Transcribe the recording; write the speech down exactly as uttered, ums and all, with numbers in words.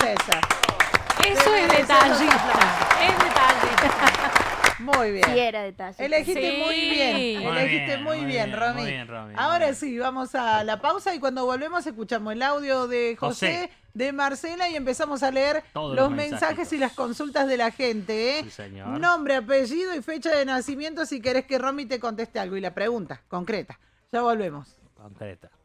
esa. Eso Te es mereces detallista. Es detallista. Muy bien. Sí, era detalle. Elegiste Sí. muy bien, Muy elegiste bien, muy muy bien, bien, Romy. muy bien, Romy, Ahora muy sí, vamos a la pausa y cuando volvemos escuchamos el audio de José, José. de Marcela y empezamos a leer Todos los los mensajes mensajitos. y las consultas de la gente. ¿eh? Sí, señor. Nombre, apellido y fecha de nacimiento si querés que Romy te conteste algo y la pregunta concreta. Ya volvemos. Concreta.